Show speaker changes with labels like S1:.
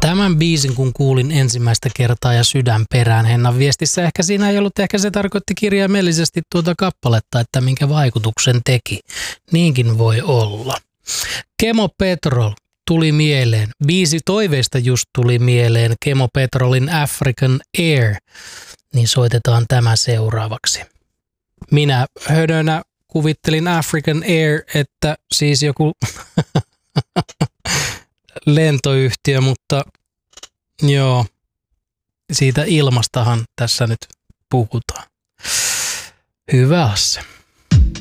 S1: Tämän biisin kun kuulin ensimmäistä kertaa ja sydän perään Hennan viestissä, ehkä siinä ei ollut, ehkä se tarkoitti kirjaimellisesti tuota kappaletta, että minkä vaikutuksen teki. Niinkin voi olla. Kemo Petrol tuli mieleen. Biisi toiveista just tuli mieleen. Kemo Petrolin African Air. Niin soitetaan tämä seuraavaksi. Minä hönönä kuvittelin African Air, että siis joku lentoyhtiö, mutta joo, siitä ilmastahan tässä nyt puhutaan. Hyvä asia.